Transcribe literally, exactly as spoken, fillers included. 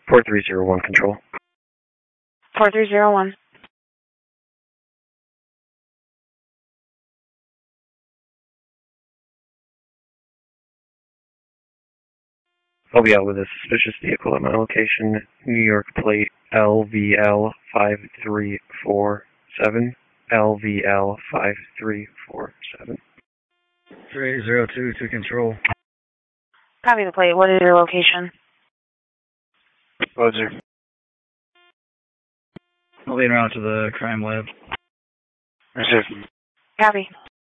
four three zero one control. four three zero one. I'll be out with a suspicious vehicle at my location, New York plate L V L five three four seven. L V L five three four seven. three zero two to control. Copy the plate. What is your location? Roger. I'll lead around to the crime lab. Roger. Copy.